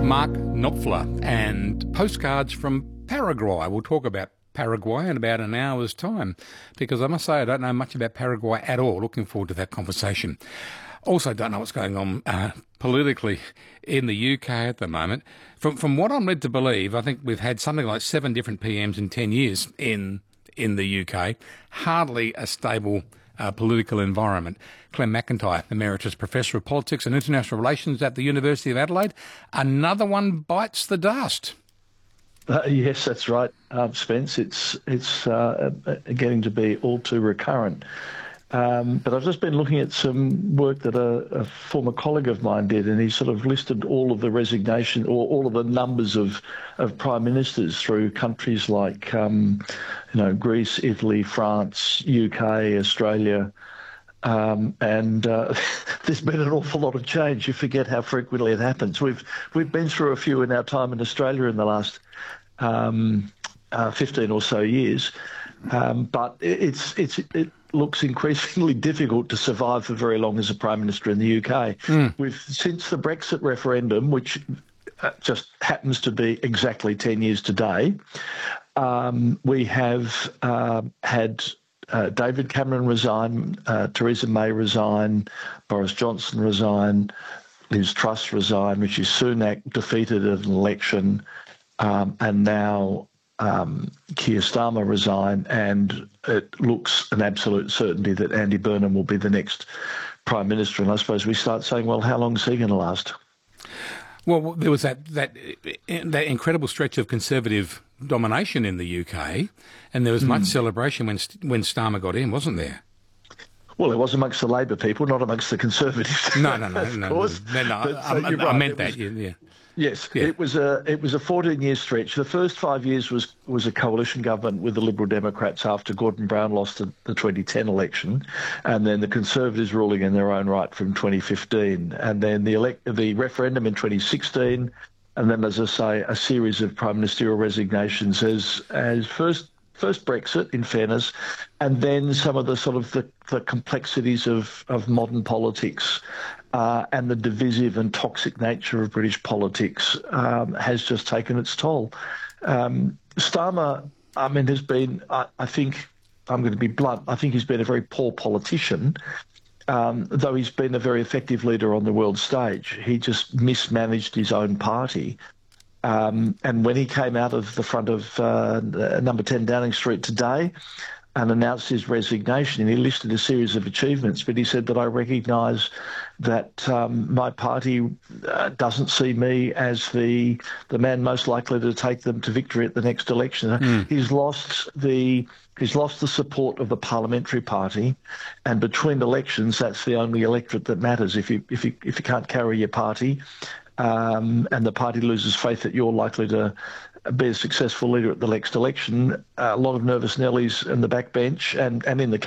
Mark Knopfler and postcards from Paraguay. We'll talk about Paraguay in about an hour's time, because I must say I don't know much about Paraguay at all. Looking forward to that conversation. Also don't know what's going on politically in the UK at the moment. From what I'm led to believe, I think we've had something like 7 different PMs in 10 years in the UK. Hardly a stable political environment. Clem McIntyre, Emeritus Professor of Politics and International Relations at the University of Adelaide. Another one bites the dust. Yes, that's right, Spence. It's getting to be all too recurrent. But I've just been looking at some work that a former colleague of mine did, and he sort of listed all of the resignation or all of the numbers of prime ministers through countries like, Greece, Italy, France, UK, Australia. There's been an awful lot of change. You forget how frequently it happens. We've been through a few in our time in Australia in the last 15 or so years, but it looks increasingly difficult to survive for very long as a prime minister in the UK. Since the Brexit referendum, which just happens to be exactly 10 years today, we have had David Cameron resign, Theresa May resign, Boris Johnson resign, Liz Truss resign, Rishi Sunak defeated an election, and now Keir Starmer resign, and it looks an absolute certainty that Andy Burnham will be the next Prime Minister. And I suppose we start saying, well, how long is he going to last? Well, there was that incredible stretch of Conservative domination in the UK, and there was much celebration when Starmer got in, wasn't there? Well, it was amongst the Labor people, not amongst the Conservatives. No. Of course. I meant that. Yeah. Yes, yeah. It was a 14-year stretch. The first 5 years was a coalition government with the Liberal Democrats after Gordon Brown lost the 2010 election, and then the Conservatives ruling in their own right from 2015, and then the referendum in 2016, and then, as I say, a series of prime ministerial resignations as first Brexit, in fairness, and then some of the sort of the complexities of modern politics and the divisive and toxic nature of British politics has just taken its toll. Starmer, has been, I think, I'm going to be blunt, I think he's been a very poor politician, though he's been a very effective leader on the world stage. He just mismanaged his own party. And when he came out of the front of number 10 Downing Street today and announced his resignation, and he listed a series of achievements, but he said that I recognise that my party doesn't see me as the man most likely to take them to victory at the next election. He's lost the support of the parliamentary party, and between elections, that's the only electorate that matters. If you can't carry your party, and the party loses faith that you're likely to be a successful leader at the next election, a lot of nervous Nellies in the backbench and in the